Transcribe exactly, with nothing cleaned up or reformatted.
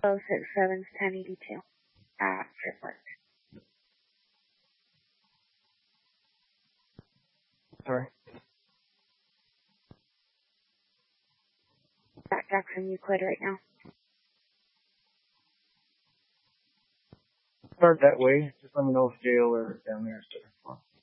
oh six seven ten eighty-two at Fairport. Sorry. Jack Jackson Euclid right now. Start that way. Just let me know if jail or down there is different.